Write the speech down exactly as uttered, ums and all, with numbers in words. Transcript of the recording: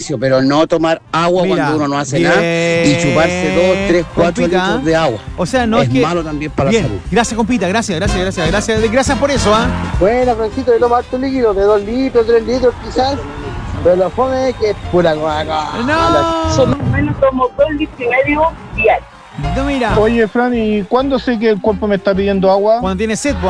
ejercicio, pero no tomar agua Mira, cuando uno no hace bien. nada y chuparse dos, tres, cuatro Compita, litros de agua. O sea, no es es que... malo también para Bien, la salud. gracias, compita, gracias, gracias, gracias, gracias, gracias por eso, ¿ah? Bueno, Francisco, yo tomo harto líquido, de dos litros, tres litros quizás, pero lo fome es que es pura Coca-Cola. No, Por lo menos tomo dos litros y medio diarios. no, mira, Oye, Fran, ¿y cuándo sé que el cuerpo me está pidiendo agua? cuando tienes sed,